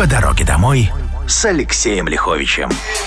По дороге домой с Алексеем Лиховичем.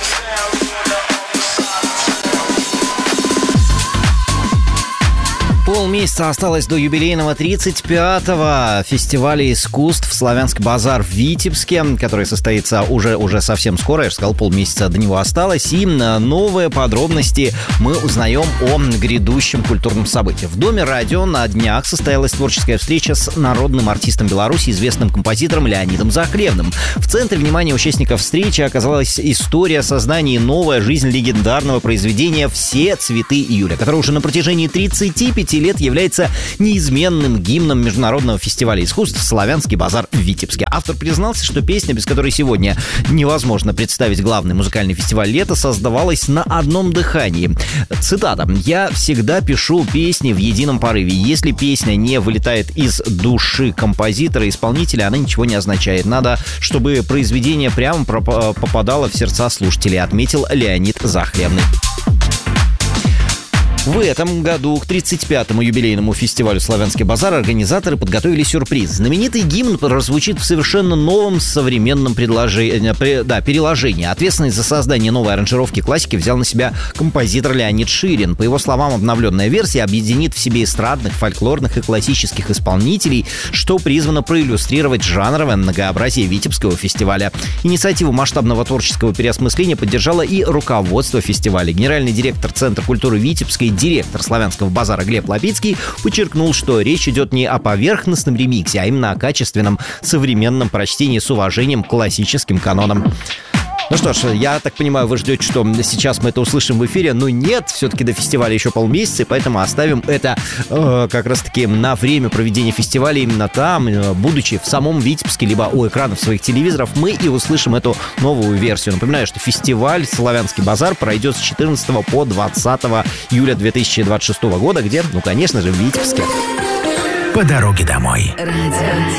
Полмесяца осталось до юбилейного 35-го фестиваля искусств «Славянский базар» в Витебске, который состоится уже совсем скоро. Я же сказал, полмесяца до него осталось. И новые подробности мы узнаем о грядущем культурном событии. В Доме радио на днях состоялась творческая встреча с народным артистом Беларуси, известным композитором Леонидом Захлебным. В центре внимания участников встречи оказалась история создания и новая жизнь легендарного произведения «Все цветы июля», которое уже на протяжении 35 лет является неизменным гимном международного фестиваля искусств «Славянский базар» в Витебске. Автор признался, что песня, без которой сегодня невозможно представить главный музыкальный фестиваль лета, создавалась на одном дыхании. Цитата: «Я всегда пишу песни в едином порыве. Если песня не вылетает из души композитора и исполнителя, она ничего не означает. Надо, чтобы произведение прямо попадало в сердца слушателей», отметил Леонид Захлебный. В этом году к 35-му юбилейному фестивалю «Славянский базар» организаторы подготовили сюрприз. Знаменитый гимн прозвучит в совершенно новом современном переложении. Ответственность за создание новой аранжировки классики взял на себя композитор Леонид Ширин. По его словам, обновленная версия объединит в себе эстрадных, фольклорных и классических исполнителей, что призвано проиллюстрировать жанровое многообразие Витебского фестиваля. Инициативу масштабного творческого переосмысления поддержало и руководство фестиваля. Генеральный директор Центра культуры Витебской, директор «Славянского базара» Глеб Лапицкий подчеркнул, что речь идет не о поверхностном ремиксе, а именно о качественном современном прочтении с уважением к классическим канонам. Ну что ж, я так понимаю, вы ждете, что сейчас мы это услышим в эфире, но нет, все-таки до фестиваля еще полмесяца, поэтому оставим это как раз-таки на время проведения фестиваля именно там, будучи в самом Витебске, либо у экранов своих телевизоров, мы и услышим эту новую версию. Напоминаю, что фестиваль «Славянский базар» пройдет с 14 по 20 июля 2026 года, где, конечно же, в Витебске. По дороге домой.